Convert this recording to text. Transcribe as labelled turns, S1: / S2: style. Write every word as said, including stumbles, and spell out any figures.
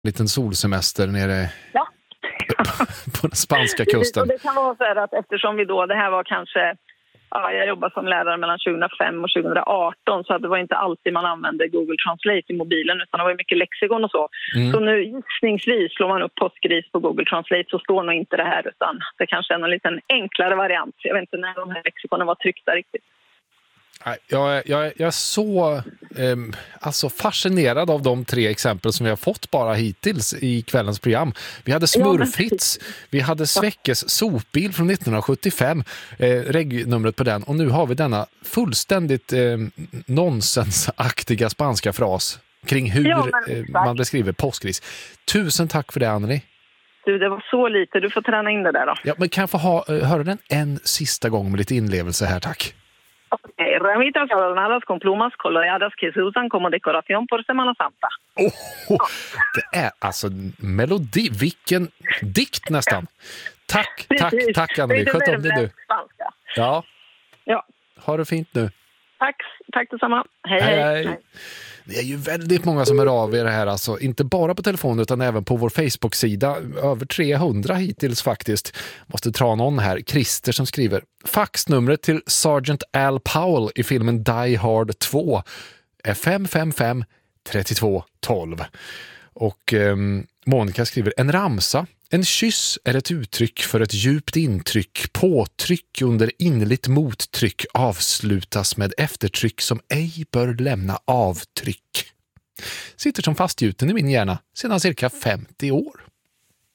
S1: liten solsemester nere
S2: Ja.
S1: på den spanska kusten.
S2: Och det kan vara så här att eftersom vi då, det här var kanske, ja, jag jobbade som lärare mellan tjugohundrafem och tjugohundraarton, så att det var inte alltid man använde Google Translate i mobilen, utan det var mycket lexikon och så. Mm. Så nu gissningsvis slår man upp påskgris på Google Translate så står nog inte det här, utan det kanske är en liten enklare variant. Jag vet inte när de här lexikonen var tryckta riktigt.
S1: Jag är, jag är, jag är så eh, alltså fascinerad av de tre exempel som vi har fått bara hittills i kvällens program. Vi hade Smurfhits, vi hade Sveckes sopbil från nittonhundrasjuttiofem, eh, regnumret på den, och nu har vi denna fullständigt eh, nonsensaktiga spanska fras kring hur ja, eh, man beskriver påskgris. Tusen tack för det, Anneli.
S2: Du, det var så lite, du får träna in det där då.
S1: Ja, men kan jag få ha, höra den en sista gång med lite inlevelse här, tack.
S2: Okay. Ramitas adornadas con plumas coloreadas que se usan como decoración por Semana Santa.
S1: Oh, oh, det är alltså melodi, vilken dikt nästan. Tack, tack, tack Anneli. Sköt om det du. Ja. Ja. Ha det fint nu.
S2: Tack, tack detsamma. Hej,
S1: hej.
S2: hej. hej.
S1: Det är ju väldigt många som är av er här, alltså inte bara på telefon utan även på vår Facebook-sida. Över trehundra hittills faktiskt. Måste dra någon här. Christer som skriver: faxnumret till Sergeant Al Powell i filmen Die Hard två är fem fem fem tre två ett två. Och eh, Monica skriver: en ramsa. En kyss är ett uttryck för ett djupt intryck. Påtryck under innerligt mottryck avslutas med eftertryck som ej bör lämna avtryck. Sitter som fastgjuten i min hjärna sedan cirka femtio år.